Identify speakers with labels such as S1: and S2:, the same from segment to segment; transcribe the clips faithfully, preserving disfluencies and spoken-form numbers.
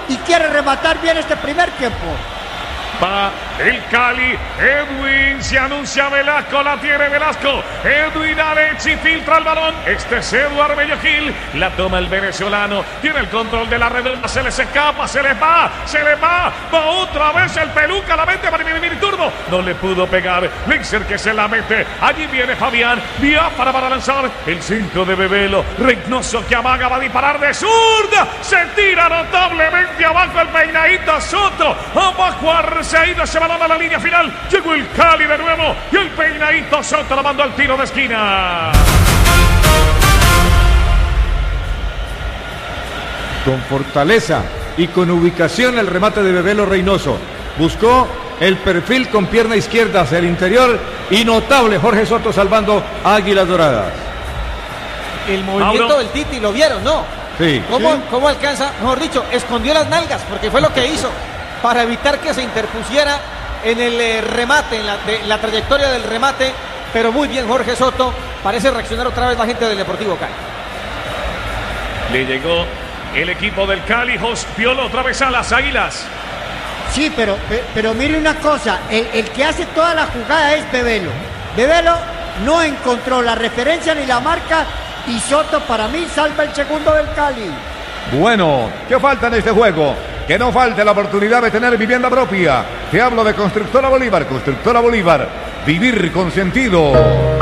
S1: y quiere rematar bien este primer tiempo.
S2: Va el Cali, Edwin, se anuncia Velasco, la tiene Velasco, Edwin Alexi filtra el balón, este es Eduardo Bello Gil, la toma el venezolano, tiene el control de la redonda, se les escapa, se les va, se les va, va otra vez el Peluca, la mete para Mini Turbo, no le pudo pegar, Lixer que se la mete, allí viene Fabián, Biafara para lanzar, el centro de Bebelo, Reynoso que amaga, va a disparar de zurda, se tira notablemente abajo el peinadito Soto, abajo Arceíno, se balón a la línea final, llegó el Cali de nuevo y el peinadito Soto la mandó al tiro de esquina.
S3: Con fortaleza y con ubicación el remate de Bebelo Reynoso, buscó el perfil con pierna izquierda hacia el interior y notable Jorge Soto salvando a Águilas Doradas.
S4: El movimiento Mauro. del Titi, ¿lo vieron? ¿No?
S3: Sí.
S4: ¿Cómo,
S3: sí.
S4: ¿Cómo alcanza? Mejor dicho, escondió las nalgas porque fue lo que hizo para evitar que se interpusiera en el eh, remate, en la, de, la trayectoria del remate, pero muy bien Jorge Soto, parece reaccionar otra vez la gente del Deportivo Cali.
S2: Le llegó el equipo del Cali, Jospiolo otra vez a las Águilas.
S1: Sí, pero, pero mire una cosa, el, el que hace toda la jugada es Bebelo. Bebelo no encontró la referencia ni la marca y Soto para mí salva el segundo del Cali.
S5: Bueno, ¿qué falta en este juego? Que no falte la oportunidad de tener vivienda propia. Te hablo de Constructora Bolívar. Constructora Bolívar. Vivir con sentido.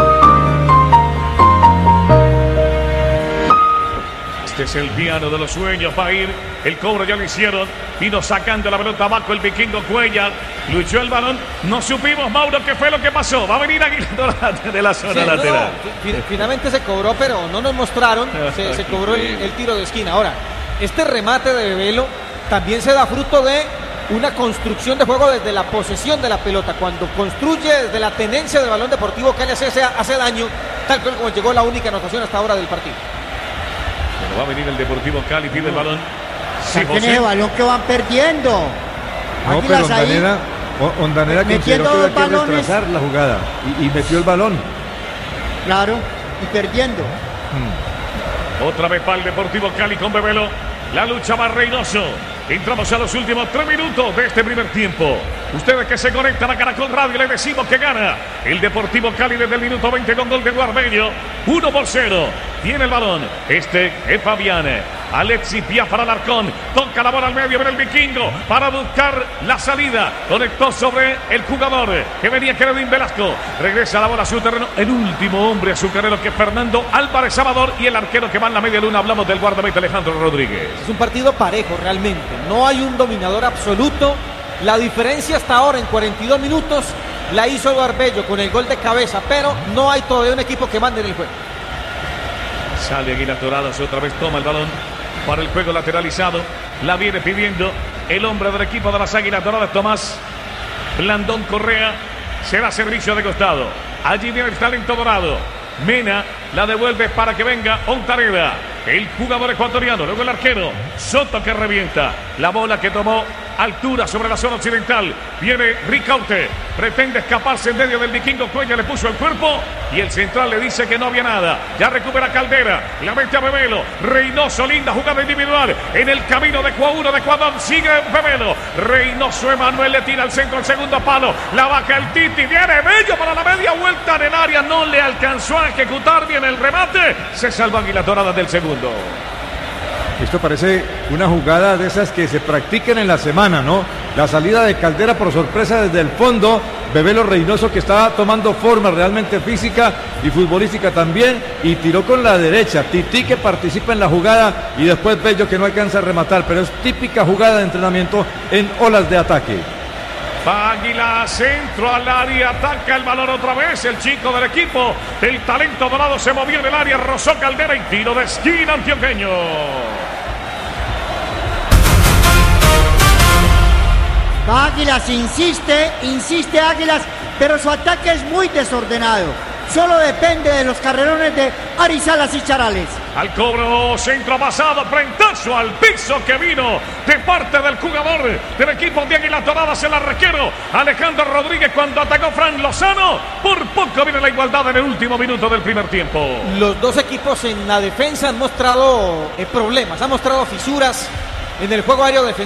S2: Este es el piano de los sueños. Va a ir. El cobro ya lo hicieron. Vino sacando la pelota abajo el vikingo Cuellar. Luchó el balón. No supimos, Mauro, qué fue lo que pasó. Va a venir Aguilar de la zona
S4: sí,
S2: lateral.
S4: No, no. Finalmente se cobró, pero no nos mostraron. Se, se cobró el, el tiro de esquina. Ahora, este remate de Bebelo también se da fruto de una construcción de juego desde la posesión de la pelota. Cuando construye desde la tenencia del balón Deportivo Cali hace, hace daño, tal cual como llegó la única anotación hasta ahora del partido.
S2: Bueno, va a venir el Deportivo Cali, pide el balón.
S1: Sí, tiene el balón que van perdiendo.
S3: No, pero Ondanera, Ondanera consideró que había que balones. retrasar la jugada y, y metió el balón.
S1: Claro, y perdiendo.
S2: Hmm. Otra vez para el Deportivo Cali con Bebelo. La lucha va Reynoso. Entramos a los últimos tres minutos de este primer tiempo. Ustedes que se conectan a Caracol Radio, les decimos que gana el Deportivo Cali desde el minuto veinte con gol de Eduardo Bello. uno por cero. Tiene el balón. Este es Fabián. Alexis Biafara Alarcón. Toca la bola al medio. Viene el vikingo para buscar la salida. Conectó sobre el jugador que venía Kevin Velasco. Regresa la bola a su terreno. El último hombre azucarero que es Fernando Álvarez Amador. Y el arquero que va en la media luna. Hablamos del guardameta Alejandro Rodríguez.
S4: Es un partido parejo realmente. No hay un dominador absoluto. La diferencia hasta ahora en cuarenta y dos minutos la hizo Eduardo Bello con el gol de cabeza, pero no hay todavía un equipo que mande en el juego.
S2: Sale Águilas Doradas, otra vez toma el balón para el juego lateralizado. La viene pidiendo el hombre del equipo de las Águilas Doradas, Tomás Blandón Correa. Se da servicio de costado. Allí viene el talento dorado. Mena la devuelve para que venga Ontaneda, el jugador ecuatoriano. Luego el arquero Soto que revienta. La bola que tomó altura sobre la zona occidental. Viene Ricaurte. Pretende escaparse en medio del vikingo Cuellar. Le puso el cuerpo y el central le dice que no había nada. Ya recupera Caldera. La mete a Bebelo. Reynoso, linda jugada individual. En el camino de Cuauno de Ecuador. Sigue Bebelo. Reynoso Emanuel le tira al centro, al segundo palo. La baja el Titi. Viene Bello para la media vuelta en el área. No le alcanzó a ejecutar bien el remate. Se salva Águilas Doradas del segundo.
S3: Esto parece una jugada de esas que se practican en la semana, ¿no? La salida de Caldera por sorpresa desde el fondo. Bebelo Reynoso que estaba tomando forma realmente física y futbolística también. Y tiró con la derecha. Titi que participa en la jugada y después Bello que no alcanza a rematar. Pero es típica jugada de entrenamiento en olas de ataque.
S2: Águila, centro al área, ataca el balón otra vez, el chico del equipo, el talento dorado se movió en el área, rozó Caldera y tiro de esquina antioqueño.
S1: Águilas insiste, insiste Águilas, pero su ataque es muy desordenado. Solo depende de los carrerones de Arizalas y Charales.
S2: Al cobro, centro pasado, frentazo al piso que vino de parte del jugador del equipo de Águilas Doradas, el arquero Alejandro Rodríguez cuando atacó Fran Lozano. Por poco viene la igualdad en el último minuto del primer tiempo.
S4: Los dos equipos en la defensa han mostrado eh, problemas, han mostrado fisuras en el juego aéreo defensivo.